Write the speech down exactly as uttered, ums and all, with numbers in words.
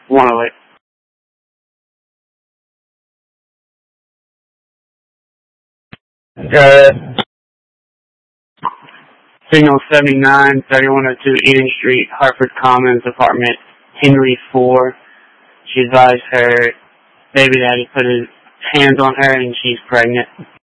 one oh eight. Uh, Signal seventy-nine, thirty-one oh two Eden Street, Hartford Commons, apartment Henry four. She advised her baby daddy put his hands on her and she's pregnant.